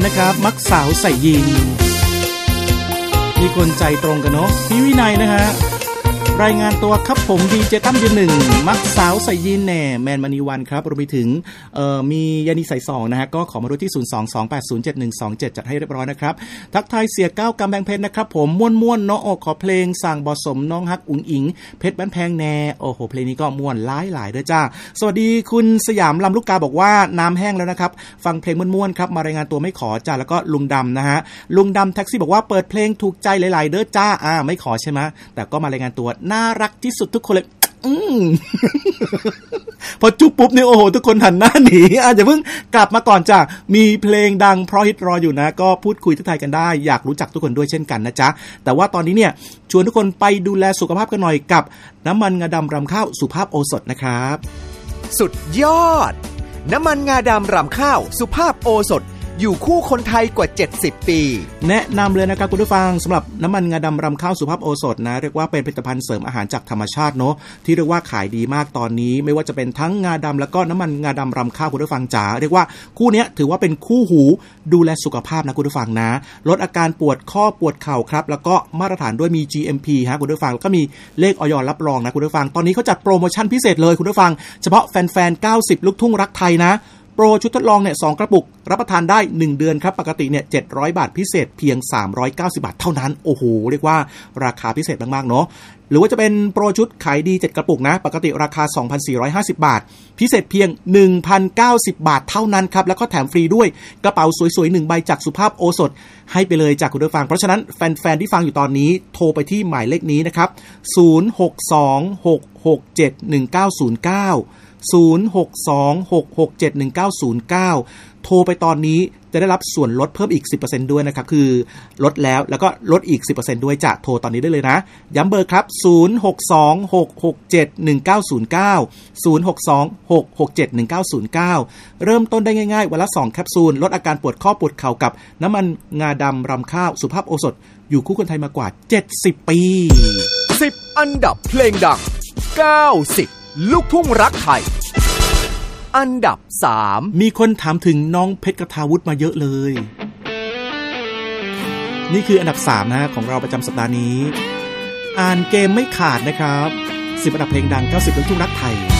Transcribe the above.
นะครับมักสาวใส่ยีนมีคนใจตรงกันเนาะพี่วินัยนะฮะรายงานตัวครับผมดีเจตั้มยืนหนึ่งมักสาวใส่ยีนแน่แมนมณีวันครับรวมไปถึงมียานีใส่2นะฮะก็ขอมาดูที่022807127จัดให้เรียบร้อยนะครับทักทายเสียก้าวกำแพงเพชรนะครับผมม่วนๆเนาะขอเพลงสั่งบ่สมน้องฮักอุ๋งอิงเพชรบ้านแพงแน่โอ้โหเพลงนี้ก็ม่วนหลายๆด้วยจ้าสวัสดีคุณสยามลำลูกกาบอกว่าน้ำแห้งแล้วนะครับฟังเพลงม่วนๆครับมารายงานตัวไม่ขอจ้าแล้วก็ลุงดำนะฮะลุงดำแท็กซี่บอกว่าเปิดเพลงถูกใจหลายๆเด้อจ้าไม่ขอใช่ไหมแต่ก็มารายงานตัวน่ารักที่สุดทุกคนเลยพอจุ๊บปุ๊บเนี่ยโอ้โหทุกคนหันหน้าหนีอย่าเพิ่งกลับมาก่อนจ้ะมีเพลงดังเพราะฮิตรออยู่นะก็พูดคุยทักทายกันได้อยากรู้จักทุกคนด้วยเช่นกันนะจ๊ะแต่ว่าตอนนี้เนี่ยชวนทุกคนไปดูแลสุขภาพกันหน่อยกับน้ำมันงาดำรำข้าวสุภาพโอสถนะครับสุดยอดน้ำมันงาดำรำข้าวสุภาพโอสถอยู่คู่คนไทยกว่า70ปีแนะนำเลยนะครับคุณผู้ฟังสำหรับน้ำมันงาดำรำข้าวสุภาพโอสถนะเรียกว่าเป็นผลิตภัณฑ์เสริมอาหารจากธรรมชาติเนาะที่เรียกว่าขายดีมากตอนนี้ไม่ว่าจะเป็นทั้งงาดำแล้วก็น้ำมันงาดำรำข้าวคุณผู้ฟังจ๋าเรียกว่าคู่นี้ถือว่าเป็นคู่หูดูแลสุขภาพนะคุณผู้ฟังนะลดอาการปวดข้อปวดเข่าครับแล้วก็มาตรฐานด้วยมี GMP ฮะคุณผู้ฟังแล้วก็มีเลขอย.รับรองนะคุณผู้ฟังตอนนี้เขาจัดโปรโมชั่นพิเศษเลยคุณผู้ฟังเฉพาะแฟนๆ90ลูกทุ่งรักไทยนะโปรชุดทดลองเนี่ย2กระปุกรับประทานได้1เดือนครับปกติเนี่ย700บาทพิเศษเพียง390บาทเท่านั้นโอ้โหเรียกว่าราคาพิเศษมากๆเนาะหรือว่าจะเป็นโปรชุดขายดี7กระปุกนะปกติราคา 2,450 บาทพิเศษเพียง 1,090 บาทเท่านั้นครับแล้วก็แถมฟรีด้วยกระเป๋าสวยๆ1ใบจากสุภาพโอสถให้ไปเลยจากคุณผู้ฟังเพราะฉะนั้นแฟนๆที่ฟังอยู่ตอนนี้โทรไปที่หมายเลขนี้นะครับ0626671909 0626671909โทรไปตอนนี้จะได้รับส่วนลดเพิ่มอีก 10% ด้วยนะครับคือลดแล้วก็ลดอีก 10% ด้วยจะโทรตอนนี้ได้เลยนะย้ำเบอร์ครับ0626671909 0626671909เริ่มต้นได้ง่ายๆวันละ2แคปซูลลดอาการปวดข้อปวดเข่ากับน้ำมันงาดำรำข้าวสุภาพโอสถอยู่คู่คนไทยมากว่า70ปี 10อันดับเพลงดัง90ลูกทุ่งรักไทยอันดับ3 มีคนถามถึงน้องเพชรกทาวุฒิมาเยอะเลยนี่คืออันดับ3นะของเราประจำสัปดาห์นี้อ่านเกมไม่ขาดนะครับ10อันดับเพลงดัง90ลูกทุ่งรักไทย